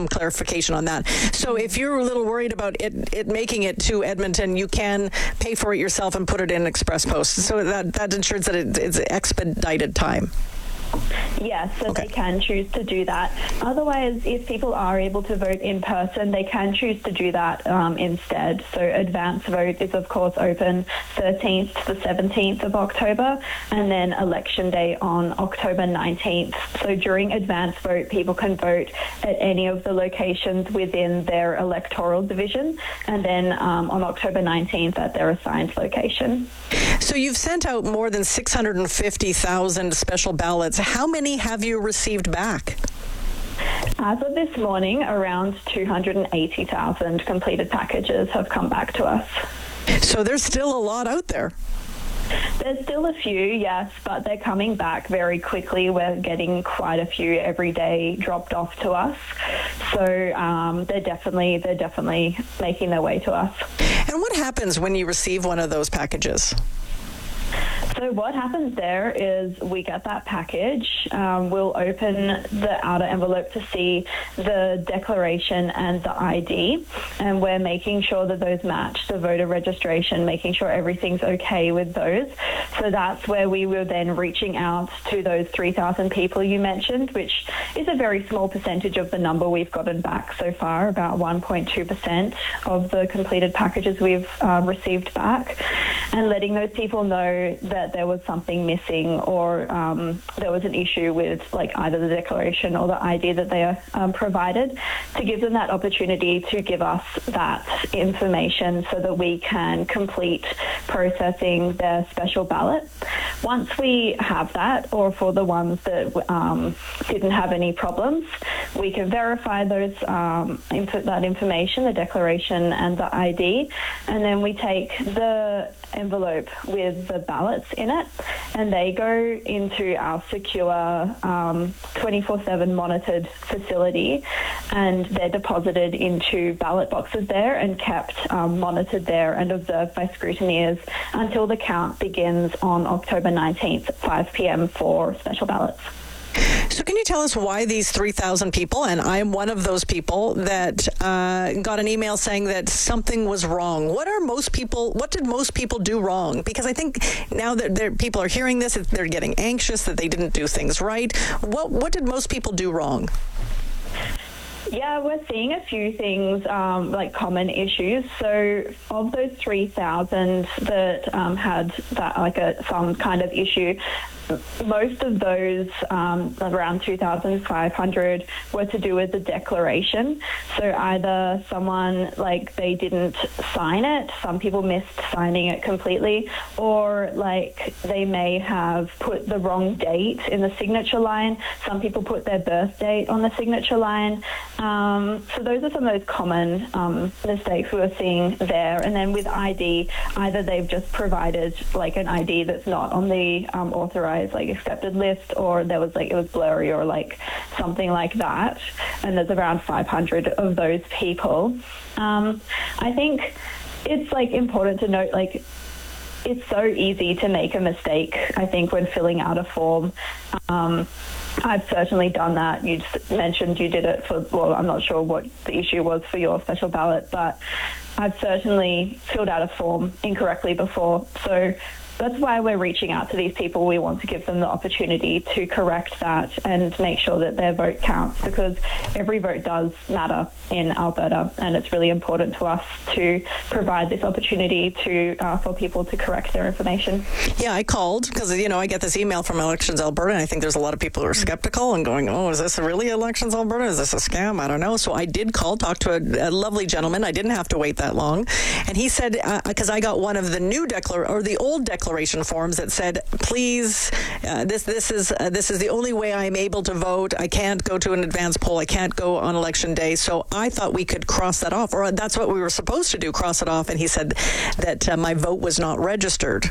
some clarification on that. So if you're a little worried about it making it to Edmonton, you can pay for it yourself and put it in Express Post. So that ensures that it's expedited time. Yes, so Okay. they can choose to do that. Otherwise, if people are able to vote in person, they can choose to do that instead. So advance vote is, of course, open 13th to the 17th of October, and then election day on October 19th. So during advance vote, people can vote at any of the locations within their electoral division, and then on October 19th at their assigned location. So you've sent out more than 650,000 special ballots. How many have you received back? As of this morning, around 280,000 completed packages have come back to us. So there's still a lot out there. There's still a few, yes, but they're coming back very quickly. We're getting quite a few every day dropped off to us. So they're definitely making their way to us. And what happens when you receive one of those packages? So what happens there is we get that package. We'll open the outer envelope to see the declaration and the ID, and we're making sure that those match the voter registration, making sure everything's okay with those. So that's where we were then reaching out to those 3,000 people you mentioned, which is a very small percentage of the number we've gotten back so far, about 1.2% of the completed packages we've received back, and letting those people know that there was something missing, or there was an issue with like either the declaration or the ID that they provided, to give them that opportunity to give us that information so that we can complete processing their special ballot. Once we have that, or for the ones that didn't have any problems, we can verify those that information, the declaration and the ID, and then we take the envelope with the ballots in it, and they go into our secure 24/7 monitored facility, and they're deposited into ballot boxes there and kept monitored there and observed by scrutineers until the count begins on October 19th at 5 p.m. for special ballots. So can you tell us why these 3,000 people, and I am one of those people, that got an email saying that something was wrong? What did most people do wrong? Because I think now that people are hearing this, they're getting anxious that they didn't do things right. What did most people do wrong? Yeah, we're seeing a few things, like common issues. So of those 3,000 that had that, like some kind of issue, most of those, around 2,500, were to do with the declaration. So either someone, like, they didn't sign it, some people missed signing it completely, or like they may have put the wrong date in the signature line. Some people put their birth date on the signature line. So those are some of those common mistakes we were seeing there. And then with ID, either they've just provided like an ID that's not on the authorized, like, accepted list, or there was it was blurry, or like something like that. And there's around 500 of those people. I think it's like important to note, like, it's so easy to make a mistake, I think, when filling out a form. I've certainly done that. You just mentioned you did it for, well, I'm not sure what the issue was for your special ballot, but I've certainly filled out a form incorrectly before. So that's why we're reaching out to these people. We want to give them the opportunity to correct that and make sure that their vote counts, because every vote does matter in Alberta, and it's really important to us to provide this opportunity to for people to correct their information. Yeah, I called because, I get this email from Elections Alberta, and I think there's a lot of people who are skeptical and going, oh, is this really Elections Alberta? Is this a scam? I don't know. So I did call, talk to a lovely gentleman. I didn't have to wait that long. And he said, because I got one of the new the old declaration forms that said, please, this is the only way I'm able to vote. I can't go to an advance poll. I can't go on election day. So I thought we could cross that off, or that's what we were supposed to do, cross it off. And he said that my vote was not registered.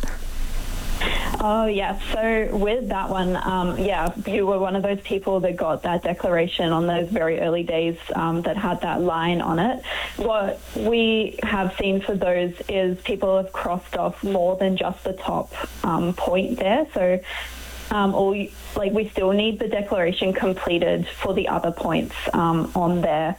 Oh, yeah. So with that one, you were one of those people that got that declaration on those very early days that had that line on it. What we have seen for those is people have crossed off more than just the top point there. So we still need the declaration completed for the other points on there.